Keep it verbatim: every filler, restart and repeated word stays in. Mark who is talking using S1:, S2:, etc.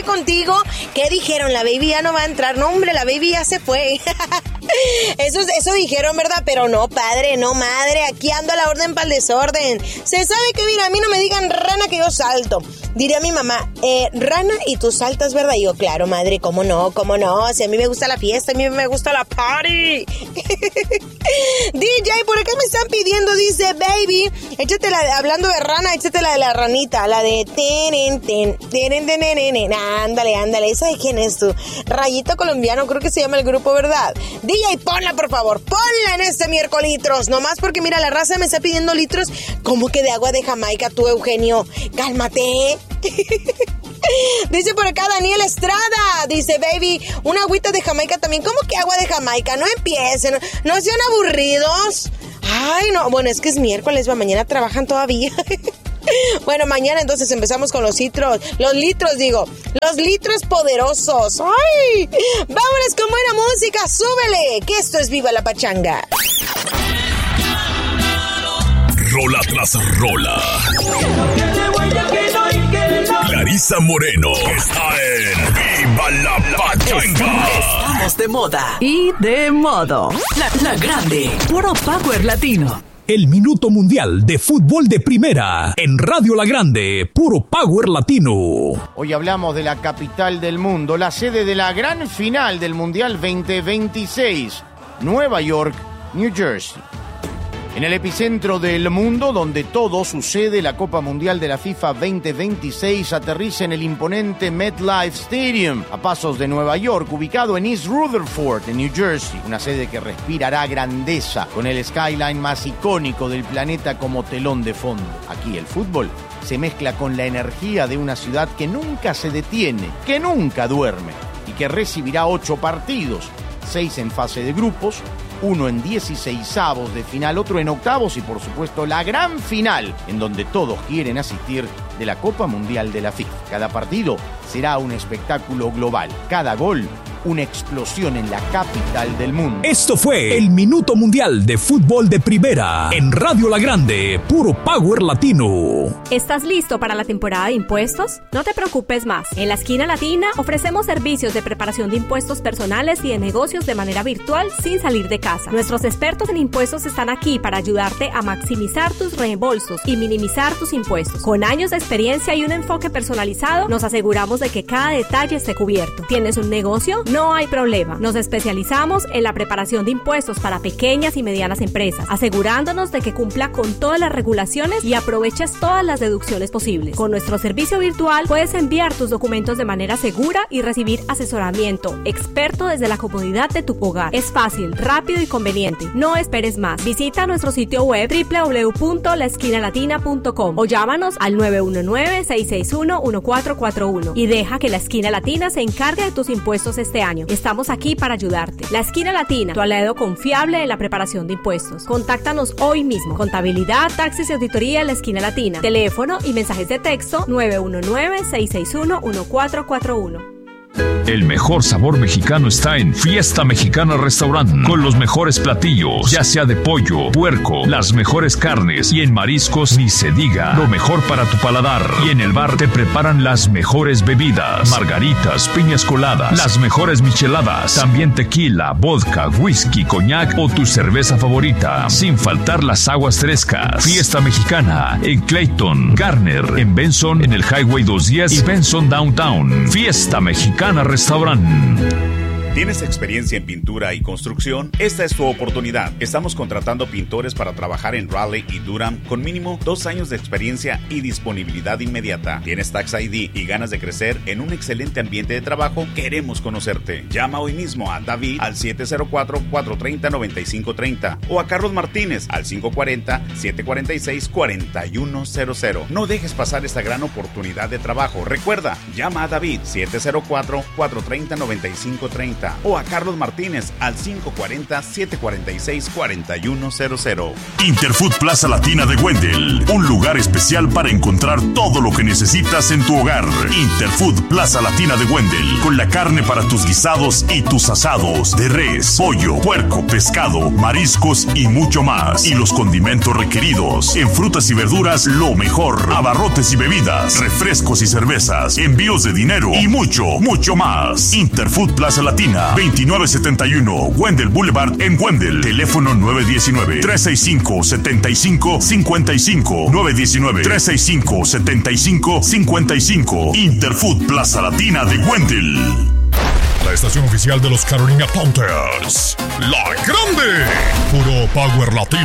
S1: contigo. ¿Qué dijeron? La baby ya no va a entrar. No, hombre, la baby ya se fue. Eso, eso dijeron, ¿verdad? Pero no, padre, no, madre. Aquí ando a la orden para el desorden. Se sabe que, mira, a mí no me digan rana que yo salto. Diría mi mamá, eh, rana y tú saltas, ¿verdad? Y yo, claro, madre, ¿cómo no? ¿Cómo no? Si a mí me gusta la fiesta, a mí me gusta la party. D J, por acá me están pidiendo, dice, baby, échate la, hablando de rana, échate la de la ranita, la de ten, ten, ten, ten, ten, ándale, ándale, ¿esa de quién es tú? Rayito Colombiano, creo que se llama el grupo, ¿verdad? D J, ponla, por favor, ponla en este miércoles litros, nomás porque, mira, la raza me está pidiendo litros, ¿cómo que de agua de Jamaica tú, Eugenio? Cálmate. Dice por acá Daniel Estrada, dice, baby, una agüita de Jamaica también. ¿Cómo que agua de Jamaica? No empiecen, no, no sean aburridos. Ay, no, bueno, es que es miércoles, va, mañana trabajan todavía. Bueno, mañana entonces empezamos con los litros, los litros digo, los litros poderosos. ¡Ay! Vámonos con buena música, súbele, que esto es Viva la Pachanga.
S2: Rola tras rola. Clarisa Moreno está en Viva la Pachanga.
S3: Estamos de moda y de modo. La, la grande, puro power latino.
S2: El minuto mundial de fútbol de primera en Radio La Grande, puro power latino.
S4: Hoy hablamos de la capital del mundo, la sede de la gran final del Mundial veinte veintiséis, Nueva York, New Jersey. En el epicentro del mundo, donde todo sucede, la Copa Mundial de la FIFA veinte veintiséis aterriza en el imponente MetLife Stadium, a pasos de Nueva York, ubicado en East Rutherford, en New Jersey. Una sede que respirará grandeza, con el skyline más icónico del planeta como telón de fondo. Aquí el fútbol se mezcla con la energía de una ciudad que nunca se detiene, que nunca duerme, y que recibirá ocho partidos, seis en fase de grupos, uno en dieciseisavos de final, otro en octavos y por supuesto la gran final, en donde todos quieren asistir, de la Copa Mundial de la FIFA. Cada partido será un espectáculo global, cada gol una explosión en la capital del mundo.
S2: Esto fue el Minuto Mundial de Fútbol de Primera en Radio La Grande, puro power latino.
S5: ¿Estás listo para la temporada de impuestos? No te preocupes más. En la Esquina Latina ofrecemos servicios de preparación de impuestos personales y de negocios de manera virtual sin salir de casa. Nuestros expertos en impuestos están aquí para ayudarte a maximizar tus reembolsos y minimizar tus impuestos. Con años de experiencia y un enfoque personalizado, nos aseguramos de que cada detalle esté cubierto. ¿Tienes un negocio? No hay problema. Nos especializamos en la preparación de impuestos para pequeñas y medianas empresas, asegurándonos de que cumpla con todas las regulaciones y aproveches todas las deducciones posibles. Con nuestro servicio virtual puedes enviar tus documentos de manera segura y recibir asesoramiento experto desde la comodidad de tu hogar. Es fácil, rápido y conveniente. No esperes más. Visita nuestro sitio web doble u doble u doble u punto la esquina latina punto com o llámanos al nueve uno nueve, seis seis uno, uno cuatro cuatro uno y deja que la Esquina Latina se encargue de tus impuestos este año. Estamos aquí para ayudarte. La Esquina Latina, tu aliado confiable en la preparación de impuestos. Contáctanos hoy mismo. Contabilidad, taxes y auditoría en la Esquina Latina. Teléfono y mensajes de texto nueve uno nueve, seis seis uno, uno cuatro cuatro uno.
S2: El mejor sabor mexicano está en Fiesta Mexicana Restaurant, con los mejores platillos, ya sea de pollo, puerco, las mejores carnes, y en mariscos ni se diga, lo mejor para tu paladar. Y en el bar te preparan las mejores bebidas, margaritas, piñas coladas, las mejores micheladas, también tequila, vodka, whisky, coñac o tu cerveza favorita, sin faltar las aguas frescas. Fiesta Mexicana en Clayton, Garner, en Benson, en el Highway doscientos diez y Benson Downtown. Fiesta Mexicana Restaurant.
S6: ¿Tienes experiencia en pintura y construcción? Esta es tu oportunidad. Estamos contratando pintores para trabajar en Raleigh y Durham con mínimo dos años de experiencia y disponibilidad inmediata. ¿Tienes Tax I D y ganas de crecer en un excelente ambiente de trabajo? Queremos conocerte. Llama hoy mismo a David al siete cero cuatro, cuatro tres cero, nueve cinco tres cero o a Carlos Martínez al cinco cuatro cero, siete cuatro seis, cuatro uno cero cero. No dejes pasar esta gran oportunidad de trabajo. Recuerda, llama a David siete cero cuatro, cuatro tres cero, nueve cinco tres cero. cuarenta o a Carlos Martínez al cinco cuarenta, siete cuarenta y seis, cuarenta y uno cero cero.
S7: Interfood Plaza Latina de Wendell, un lugar especial para encontrar todo lo que necesitas en tu hogar. Interfood Plaza Latina de Wendell, con la carne para tus guisados y tus asados de res, pollo, puerco, pescado, mariscos y mucho más. Y los condimentos requeridos. En frutas y verduras, lo mejor. Abarrotes y bebidas, refrescos y cervezas, envíos de dinero y mucho, mucho más. Interfood Plaza Latina, veintinueve setenta y uno Wendell Boulevard en Wendell. Teléfono nueve uno nueve, tres seis cinco, siete cinco cinco cinco. nueve uno nueve, tres seis cinco, siete cinco cinco cinco. Interfood Plaza Latina de Wendell.
S8: La estación oficial de los Carolina Panthers. La Grande. Puro Power Latino.